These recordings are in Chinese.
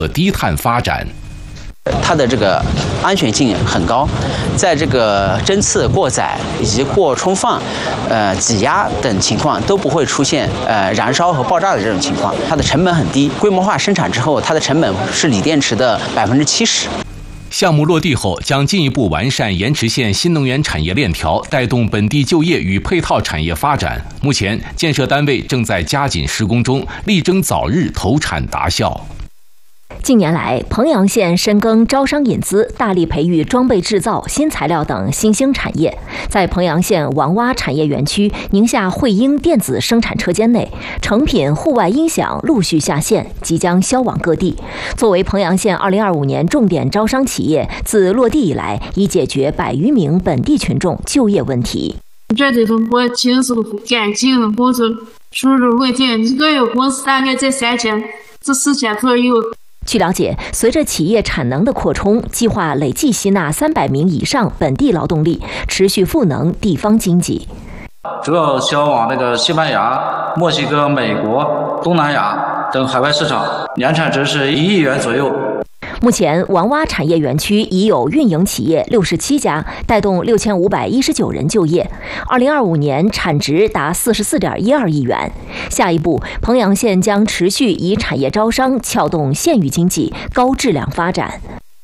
和低碳发展。 它的这个安全性很高，在这个针刺过载以及过充放、挤压等情况都不会出现燃烧和爆炸的这种情况。它的成本很低，规模化生产之后，它的成本是锂电池的70%。 项目落地后，将进一步完善盐池县新能源产业链条，带动本地就业与配套产业发展。目前，建设单位正在加紧施工中，力争早日投产达效。 近年来，彭阳县深耕招商引资，大力培育装备制造、新材料等新兴产业。在彭阳县王洼产业园区宁夏汇英电子生产车间内，成品户外音响陆续下线，即将销往各地。作为彭阳县2025年重点招商企业，自落地以来，已解决100余名本地群众就业问题。 这里头我清楚干净，工作收入稳定，一个月工资大概在3000至4000左右。 据了解，随着企业产能的扩充，计划累计吸纳300名以上本地劳动力，持续赋能地方经济。 主要销往那个西班牙、墨西哥、美国、东南亚等海外市场，年产值是1亿元左右。 目前，王洼产业园区已有运营企业67家，带动6519人就业。2025年产值达44.12亿元。下一步，彭阳县将持续以产业招商撬动县域经济高质量发展。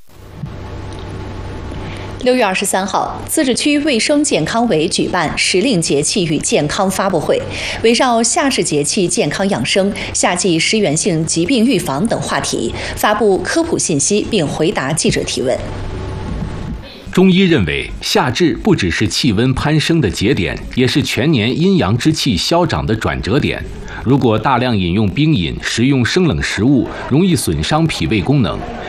6月23号，自治区卫生健康委举办时令节气与健康发布会，围绕夏至节气健康养生、夏季食源性疾病预防等话题，发布科普信息并回答记者提问。 中医认为，夏至不只是气温攀升的节点，也是全年阴阳之气消长的转折点。如果大量饮用冰饮、食用生冷食物，容易损伤脾胃功能。